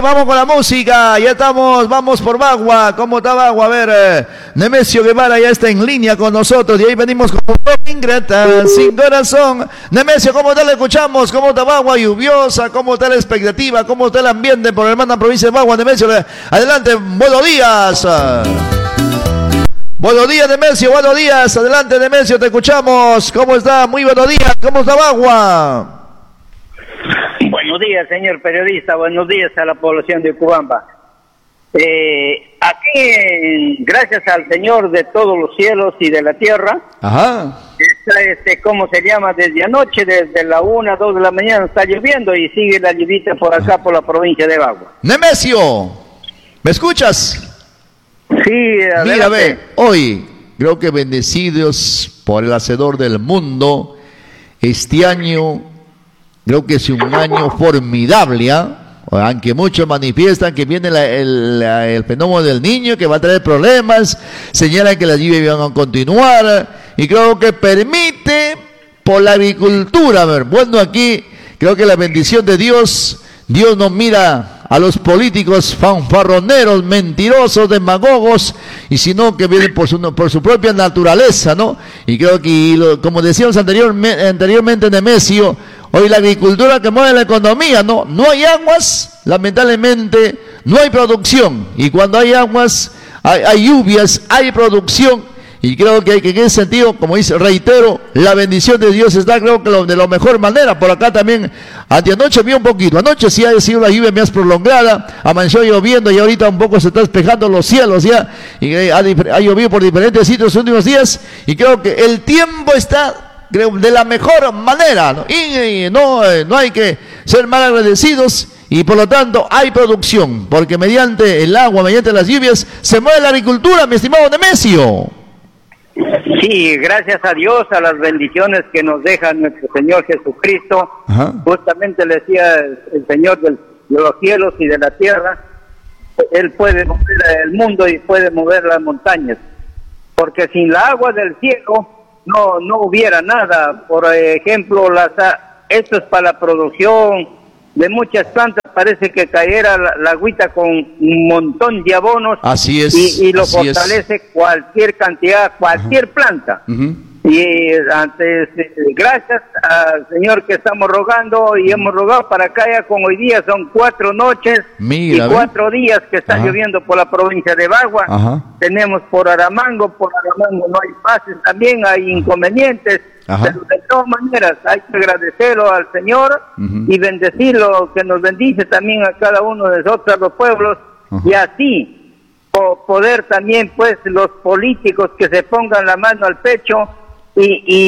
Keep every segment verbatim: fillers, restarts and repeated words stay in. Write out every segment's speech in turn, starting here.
vamos con la música. Ya estamos, vamos por Bagua. ¿Cómo está Bagua? A ver, eh, Nemesio Guevara ya está en línea con nosotros. Y ahí venimos con ingrata, sin corazón. Nemesio, ¿cómo te la escuchamos? ¿Cómo está Bagua? Lluviosa. ¿Cómo está la expectativa? ¿Cómo está el ambiente por la hermana provincia de Bagua? Nemesio, adelante. Buenos días. Buenos días, Nemesio. Buenos días. Adelante, Nemesio. Te escuchamos. ¿Cómo está? Muy buenos días. ¿Cómo está Bagua? Buenos días, señor periodista. Buenos días a la población de Cubamba. Eh, aquí, gracias al Señor de todos los cielos y de la tierra, ajá, está, este, ¿cómo se llama? Desde anoche, desde la una, dos de la mañana está lloviendo y sigue la lluvita por acá, por la provincia de Bagua. Nemesio, ¿me escuchas? Sí, adelante. Mira, ve, hoy creo que bendecidos por el Hacedor del mundo, este año creo que es un año formidable, ¿eh? Aunque muchos manifiestan que viene la, el, la, el fenómeno del niño, que va a traer problemas, señalan que las lluvias van a continuar, y creo que permite por la agricultura. A ver, bueno, aquí creo que la bendición de Dios, Dios no mira a los políticos fanfarroneros, mentirosos, demagogos, y sino que vienen por su, por su propia naturaleza, ¿no? Y creo que, y lo, como decíamos anterior, anteriormente, Nemesio, hoy la agricultura que mueve la economía, ¿no? No hay aguas, lamentablemente, no hay producción. Y cuando hay aguas, hay, hay lluvias, hay producción. Y creo que, hay, que en ese sentido, como dice, reitero, la bendición de Dios está, creo que lo, de la mejor manera. Por acá también, anoche vi un poquito. Anoche sí ha sido una lluvia más prolongada, amaneció lloviendo y ahorita un poco se está despejando los cielos ya. Y ha, ha llovido por diferentes sitios los últimos días. Y creo que el tiempo está de la mejor manera, ¿no? Y, y no, eh, no hay que ser mal agradecidos, y por lo tanto hay producción, porque mediante el agua, mediante las lluvias, se mueve la agricultura, mi estimado Nemesio. Sí, gracias a Dios, a las bendiciones que nos deja nuestro Señor Jesucristo. Ajá. Justamente le decía el, el Señor del, de los cielos y de la tierra, Él puede mover el mundo y puede mover las montañas, porque sin la agua del cielo no no hubiera nada. Por ejemplo, las esto es para la producción de muchas plantas, parece que cayera la, la agüita con un montón de abonos. Así es, y, y lo así fortalece es. Cualquier cantidad, cualquier uh-huh. planta. Uh-huh. Y antes, gracias al Señor que estamos rogando, y hemos rogado para que haya, como hoy día son cuatro noches. Mira, y cuatro ¿ven? días que está Ajá. lloviendo por la provincia de Bagua. Ajá. Tenemos por Aramango, por Aramango no hay pases, también hay inconvenientes. Ajá. Pero de todas maneras hay que agradecerlo al Señor uh-huh. y bendecirlo, que nos bendice también a cada uno de nosotros, a los pueblos. Ajá. Y así po- poder también, pues, los políticos que se pongan la mano al pecho y,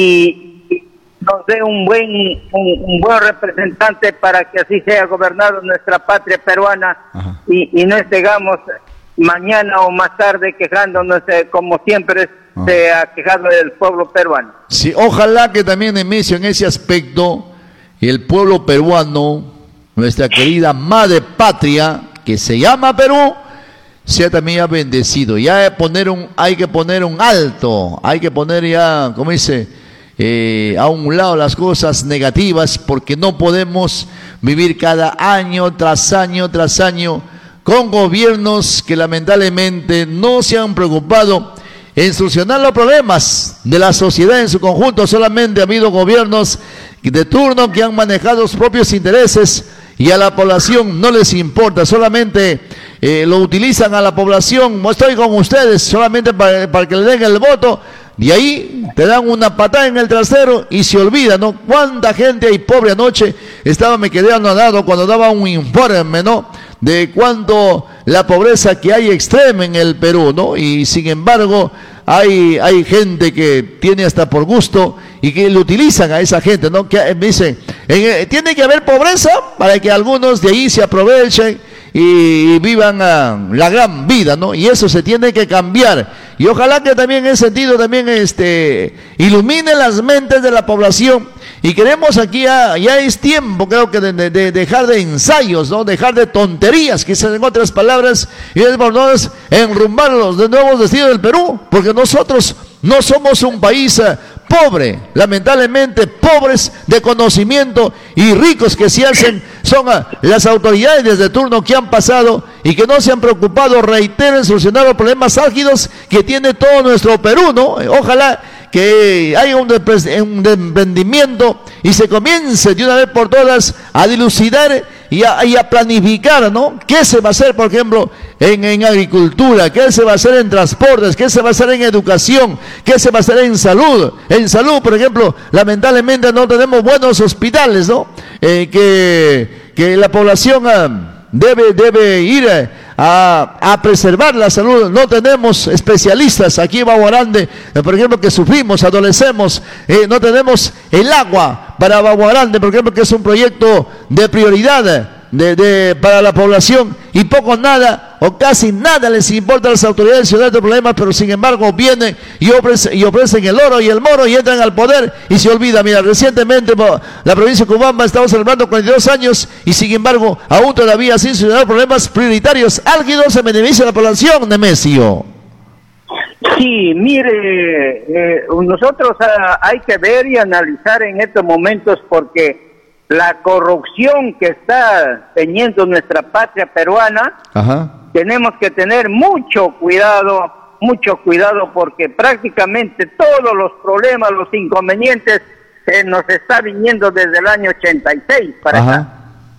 y, y nos dé un buen un, un buen representante para que así sea gobernado nuestra patria peruana. y, y no estemos mañana o más tarde quejándonos eh, como siempre se ha quejado del pueblo peruano. Sí, ojalá que también, Nemesio, en ese aspecto el pueblo peruano, nuestra querida madre patria que se llama Perú, sea también ya bendecido. Ya poner un, hay que poner un alto, hay que poner ya, como dice, eh, a un lado las cosas negativas, porque no podemos vivir cada año tras año tras año con gobiernos que lamentablemente no se han preocupado en solucionar los problemas de la sociedad en su conjunto. Solamente ha habido gobiernos de turno que han manejado sus propios intereses y a la población no les importa, solamente eh, lo utilizan a la población. No estoy con ustedes solamente para, para que le den el voto, y ahí te dan una patada en el trasero y se olvida, ¿no? Cuánta gente hay pobre. Anoche estaba, me quedé anonadado cuando daba un informe, ¿no?, de cuánto la pobreza que hay extrema en el Perú, ¿no? Y sin embargo hay hay gente que tiene hasta por gusto y que le utilizan a esa gente, ¿no? Que me dicen, eh, tiene que haber pobreza para que algunos de ahí se aprovechen y, y vivan uh, la gran vida, ¿no? Y eso se tiene que cambiar. Y ojalá que también en ese sentido también este ilumine las mentes de la población. Y queremos aquí, ya, ya es tiempo, creo que de, de, de dejar de ensayos, ¿no? Dejar de tonterías, quizás en otras palabras, y es por enrumbarlos de nuevos destinos del Perú, porque nosotros no somos un país uh, pobre, lamentablemente pobres de conocimiento y ricos que se hacen son uh, las autoridades de turno que han pasado y que no se han preocupado, reitero, en solucionar los problemas álgidos que tiene todo nuestro Perú, ¿no? Ojalá que haya un, un emprendimiento y se comience de una vez por todas a dilucidar y a, y a planificar, ¿no? ¿Qué se va a hacer, por ejemplo, en, en agricultura? ¿Qué se va a hacer en transportes? ¿Qué se va a hacer en educación? ¿Qué se va a hacer en salud? En salud, por ejemplo, lamentablemente no tenemos buenos hospitales, ¿no? Eh, que, que la población uh, debe, debe ir uh, A, a preservar la salud. No tenemos especialistas aquí en Baguarande, eh, por ejemplo, que sufrimos, adolecemos, eh, no tenemos el agua para Baguarande, por ejemplo, que es un proyecto de prioridad de, de, para la población, y poco nada o casi nada les importa a las autoridades ciudadanas de problemas, pero sin embargo vienen y ofrecen, y ofrecen el oro y el moro y entran al poder y se olvida. Mira, recientemente la provincia de Cobamba estaba celebrando cuarenta y dos años y sin embargo aún todavía sin solucionar problemas prioritarios álgidos en beneficio de la población, Nemesio. Sí, mire, eh, nosotros ah, hay que ver y analizar en estos momentos, porque la corrupción que está teniendo nuestra patria peruana, ajá, tenemos que tener mucho cuidado, mucho cuidado, porque prácticamente todos los problemas, los inconvenientes, eh, nos está viniendo desde el año ochenta y seis para ajá, acá.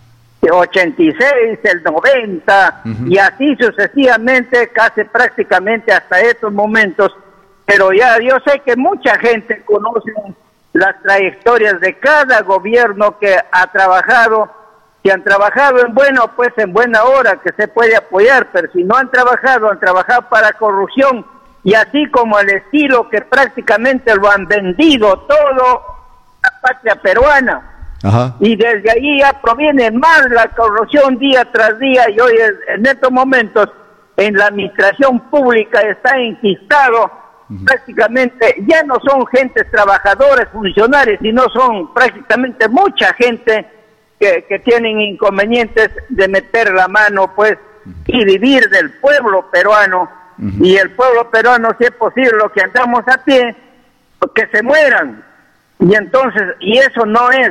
ochenta y seis, el noventa, uh-huh, y así sucesivamente, casi prácticamente hasta estos momentos. Pero ya yo sé que mucha gente conoce las trayectorias de cada gobierno que ha trabajado. Si han trabajado en bueno, pues en buena hora, que se puede apoyar, pero si no han trabajado, han trabajado para corrupción, y así como el estilo que prácticamente lo han vendido todo la patria peruana. Ajá. Y desde ahí ya proviene más la corrupción día tras día, y hoy en estos momentos en la administración pública está enquistado. Uh-huh. Prácticamente ya no son gentes trabajadores, funcionarios, sino son prácticamente mucha gente que, que tienen inconvenientes de meter la mano, pues, uh-huh, y vivir del pueblo peruano. Uh-huh. Y el pueblo peruano, si es posible, lo que andamos a pie, que se mueran. Y entonces, y eso no es.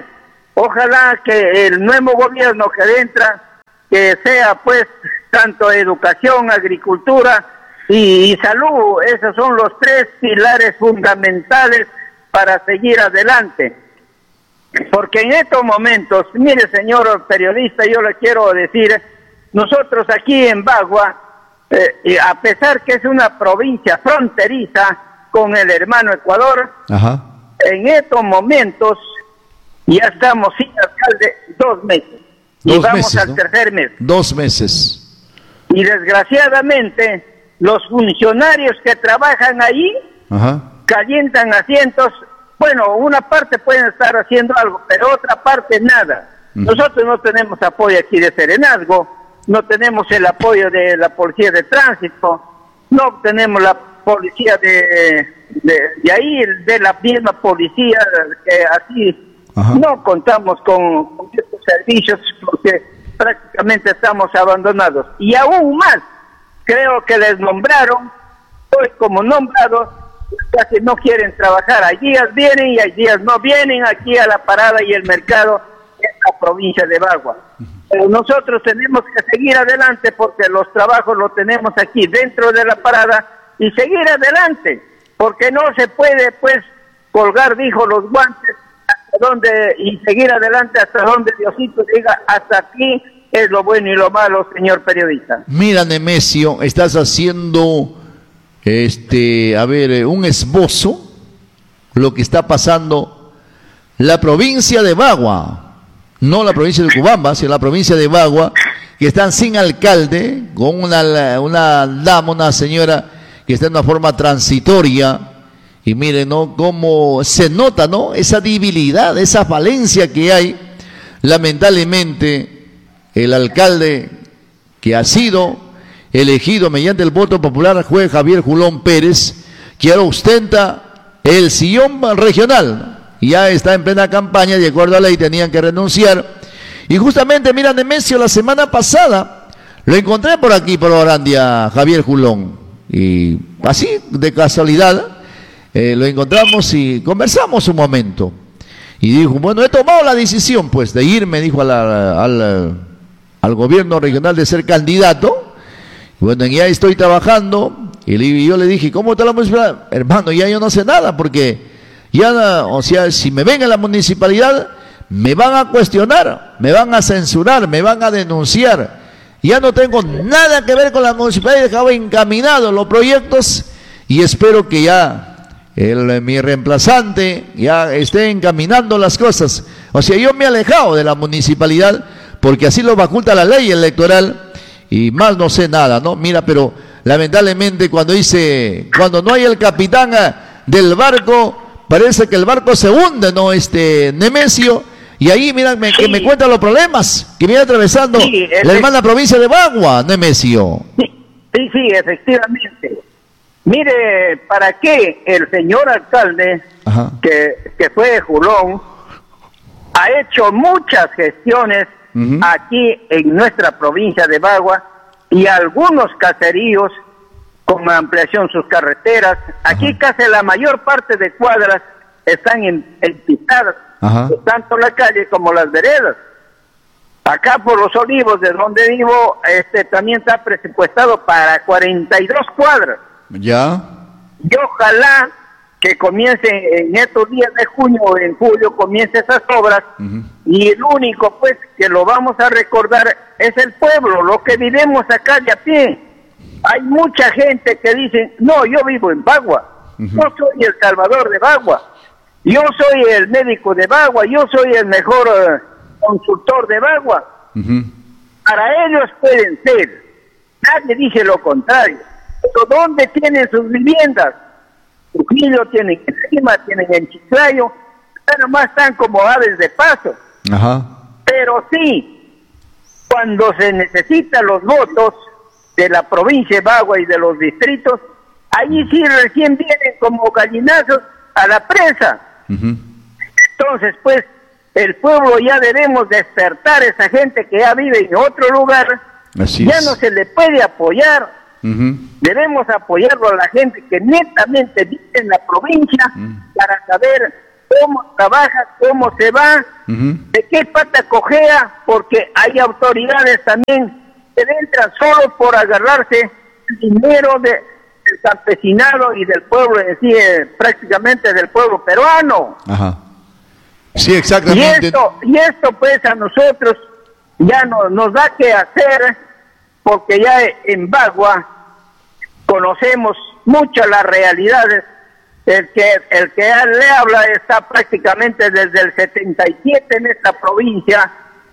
Ojalá que el nuevo gobierno que entra, que sea pues tanto educación, agricultura y, y salud, esos son los tres pilares fundamentales para seguir adelante. Porque en estos momentos, mire señor periodista, yo le quiero decir, nosotros aquí en Bagua, eh, a pesar que es una provincia fronteriza con el hermano Ecuador, ajá, en estos momentos ya estamos sin alcalde dos meses. Dos y vamos meses, al ¿no? tercer mes. Dos meses. Y desgraciadamente, los funcionarios que trabajan ahí, ajá, calientan asientos. Bueno, una parte pueden estar haciendo algo, pero otra parte nada. Uh-huh. Nosotros no tenemos apoyo aquí de Serenazgo, no tenemos el apoyo de la policía de tránsito, no tenemos la policía de, de, de ahí, de la misma policía que así. Ajá. No contamos con, con estos servicios porque prácticamente estamos abandonados. Y aún más, creo que les nombraron, hoy como nombrados, casi no quieren trabajar. Hay días vienen y hay días no vienen aquí a la parada y el mercado en la provincia de Bagua. Pero nosotros tenemos que seguir adelante porque los trabajos los tenemos aquí dentro de la parada y seguir adelante, porque no se puede pues colgar, dijo, los guantes donde y seguir adelante hasta donde Diosito diga hasta aquí es lo bueno y lo malo, señor periodista. Mira, Nemesio, estás haciendo este, a ver, un esbozo lo que está pasando la provincia de Bagua, no la provincia de Cobamba, sino la provincia de Bagua, que están sin alcalde, con una una dama, una señora que está en una forma transitoria. Y miren, ¿no?, cómo se nota, ¿no?, esa debilidad, esa falencia que hay. Lamentablemente, el alcalde que ha sido elegido mediante el voto popular fue Javier Julón Pérez, que ahora ostenta el sillón regional. Ya está en plena campaña, de acuerdo a la ley tenían que renunciar. Y justamente, mira, Nemesio, la semana pasada lo encontré por aquí, por Orandia, Javier Julón. Y así, de casualidad, eh, lo encontramos y conversamos un momento. Y dijo, bueno, he tomado la decisión, pues, de irme, dijo, a la, al, al gobierno regional de ser candidato. Y bueno, ya estoy trabajando. Y, le, y yo le dije, ¿cómo está la municipalidad? Hermano, ya yo no sé nada, porque ya, o sea, si me ven a la municipalidad, me van a cuestionar, me van a censurar, me van a denunciar. Ya no tengo nada que ver con la municipalidad, dejaba encaminados los proyectos y espero que ya el, mi reemplazante ya esté encaminando las cosas. O sea, yo me he alejado de la municipalidad porque así lo faculta la ley electoral y más no sé nada, ¿no? Mira, pero lamentablemente cuando dice, cuando no hay el capitán del barco, parece que el barco se hunde, ¿no? Este Nemesio, y ahí mira me, sí. que me cuentan los problemas que viene atravesando sí, la hermana provincia de Bagua, Nemesio. Sí, sí, sí, efectivamente. Mire, ¿para qué el señor alcalde, que, que fue de Julón, ha hecho muchas gestiones uh-huh. aquí en nuestra provincia de Bagua y algunos caseríos con ampliación sus carreteras? Aquí uh-huh. casi la mayor parte de cuadras están en, en pisadas, uh-huh. tanto la calle como las veredas. Acá por Los Olivos, de donde vivo, este también está presupuestado para cuarenta y dos cuadras. Ya. Y ojalá que comience en estos días de junio o en julio, comience esas obras, uh-huh. y el único pues que lo vamos a recordar es el pueblo, lo que vivimos acá de a pie. Hay mucha gente que dice, no, yo vivo en Bagua, uh-huh. yo soy el salvador de Bagua, yo soy el médico de Bagua, yo soy el mejor uh, consultor de Bagua. Uh-huh. Para ellos pueden ser, nadie dice lo contrario. Pero ¿dónde tienen sus viviendas? Trujillo tienen en Lima, tienen en Chiclayo, nada más están como aves de paso. Ajá. Pero sí, cuando se necesitan los votos de la provincia de Bagua y de los distritos, allí sí recién vienen como gallinazos a la presa. Uh-huh. Entonces, pues, el pueblo ya debemos despertar a esa gente que ya vive en otro lugar. Así ya es. No se le puede apoyar. Uh-huh. Debemos apoyarlo a la gente que netamente vive en la provincia uh-huh. para saber cómo trabaja, cómo se va, uh-huh. de qué pata cojea, porque hay autoridades también que entran solo por agarrarse dinero de, del campesinado y del pueblo en sí, eh, prácticamente del pueblo peruano. Ajá. Sí, exactamente. Y esto, y esto pues a nosotros ya no, nos da que hacer, porque ya en Bagua conocemos mucho las realidades. El que el que le habla está prácticamente desde el setenta y siete en esta provincia,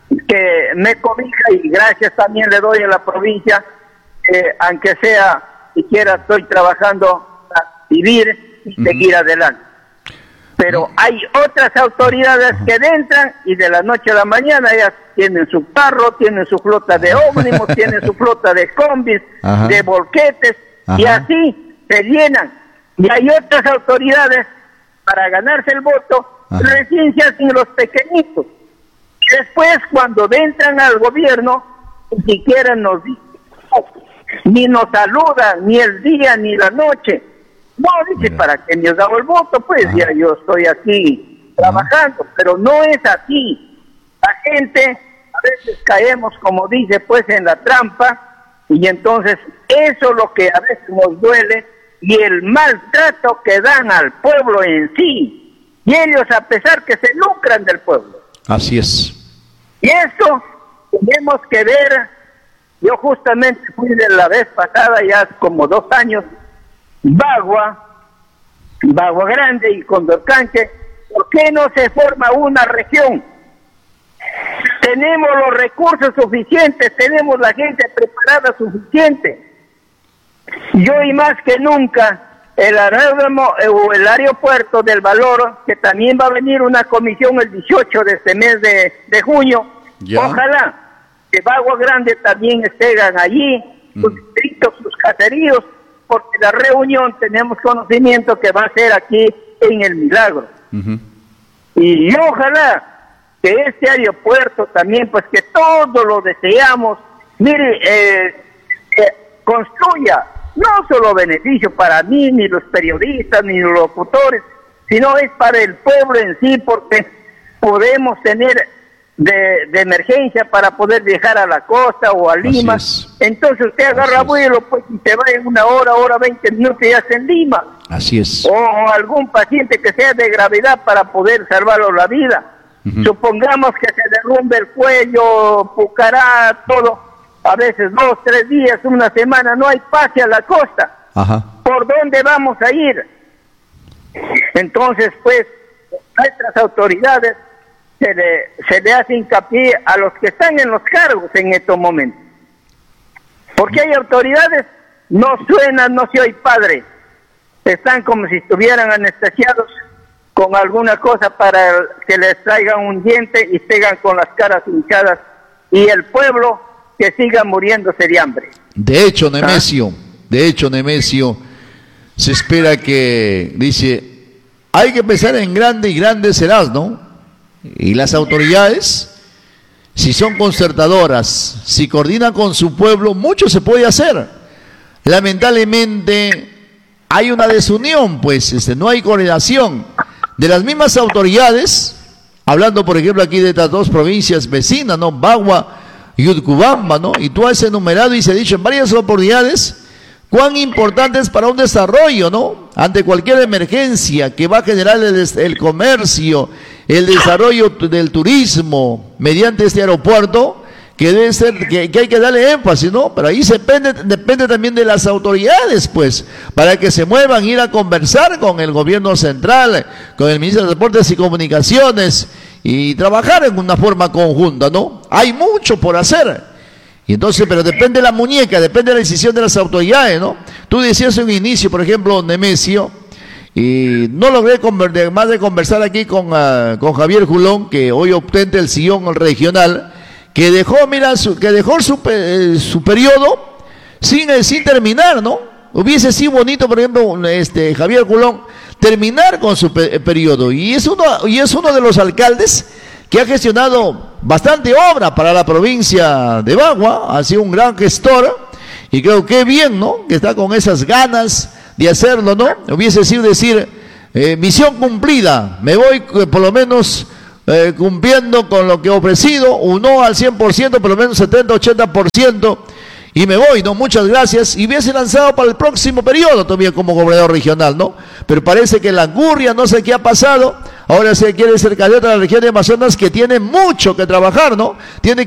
que me cobija y gracias también le doy a la provincia, eh, aunque sea siquiera estoy trabajando para vivir y seguir uh-huh. adelante. Pero hay otras autoridades que entran y de la noche a la mañana ya tienen su carro, tienen su flota de ómnibus, tienen su flota de combis, Ajá. de volquetes, Ajá. y así se llenan. Y hay otras autoridades para ganarse el voto, Ajá. recién se hacen los pequeñitos. Después, cuando entran al gobierno, ni siquiera nos dicen, ni nos saludan, ni el día ni la noche. No, dice, Mira. para que me os dado el voto, pues Ajá. ya yo estoy aquí trabajando, Ajá. pero no es así. La gente, a veces caemos, como dice, pues en la trampa, y entonces eso es lo que a veces nos duele, y el maltrato que dan al pueblo en sí, y ellos a pesar que se lucran del pueblo. Así es. Y eso tenemos que ver. Yo justamente fui de la vez pasada, ya como dos años, Bagua, Bagua Grande y Condorcanqui. ¿Por qué no se forma una región? Tenemos los recursos suficientes, tenemos la gente preparada suficiente. Y hoy más que nunca, el aeródromo o el aeropuerto del Valor, que también va a venir una comisión el dieciocho de este mes de, de junio, ¿Ya? Ojalá que Bagua Grande también estén allí, mm. sus distritos, sus caseríos, porque la reunión tenemos conocimiento que va a ser aquí en El Milagro. Uh-huh. Y ojalá que este aeropuerto también, pues que todos lo deseamos, mire, eh, eh, construya no solo beneficio para mí, ni los periodistas, ni los locutores, sino es para el pueblo en sí, porque podemos tener de, de emergencia para poder viajar a la costa o a Lima. Entonces usted agarra vuelo, pues, y se va en una hora, hora, veinte minutos y ya está en Lima. Así es. O, o algún paciente que sea de gravedad para poder salvarlo la vida. Uh-huh. Supongamos que se derrumbe el cuello, Pucará, todo, a veces dos, tres días, una semana, no hay pase a la costa. Ajá. ¿Por dónde vamos a ir? Entonces, pues, nuestras autoridades se le, se le hace hincapié a los que están en los cargos en estos momentos. Porque hay autoridades, no suenan, no se oye padre. Están como si estuvieran anestesiados con alguna cosa para que les traigan un diente y sigan con las caras hinchadas, y el pueblo que siga muriéndose de hambre. De hecho, Nemesio, ¿Ah? de hecho, Nemesio, se espera que, dice, hay que pensar en grande y grande serás, ¿no? Y las autoridades, si son concertadoras, si coordinan con su pueblo, mucho se puede hacer. Lamentablemente hay una desunión, pues, este, no hay coordinación de las mismas autoridades, hablando por ejemplo aquí de estas dos provincias vecinas, ¿no? Bagua y Utcubamba, ¿no? Y tú has enumerado y se ha dicho en varias oportunidades cuán importante es para un desarrollo, ¿no? Ante cualquier emergencia que va a generar el, el comercio, el desarrollo del turismo mediante este aeropuerto, que debe ser, que, que hay que darle énfasis, ¿no? Pero ahí se depende, depende también de las autoridades, pues, para que se muevan, ir a conversar con el gobierno central, con el ministro de Transportes y Comunicaciones, y trabajar en una forma conjunta, ¿no? Hay mucho por hacer. Y entonces, pero depende de la muñeca, depende de la decisión de las autoridades, ¿no? Tú decías en un inicio, por ejemplo, Nemesio, y no logré, más de conversar aquí con, uh, con Javier Julón, que hoy obtente el sillón regional, que dejó, mira, su, que dejó su, eh, su periodo sin, eh, sin terminar, ¿no? Hubiese sido bonito, por ejemplo, este Javier Julón, terminar con su pe periodo, y es uno, y es uno de los alcaldes que ha gestionado bastante obra para la provincia de Bagua, ha sido un gran gestor, y creo que bien, ¿no? Que está con esas ganas de hacerlo, ¿no? Hubiese sido decir, eh, misión cumplida, me voy eh, por lo menos eh, cumpliendo con lo que he ofrecido, o no al cien por ciento, por lo menos setenta, ochenta por ciento, y me voy, ¿no? Muchas gracias, y hubiese lanzado para el próximo periodo también como gobernador regional, ¿no? Pero parece que la angurria, no sé qué ha pasado, ahora se quiere ser candidato a la región de Amazonas, que tiene mucho que trabajar, ¿no? Tiene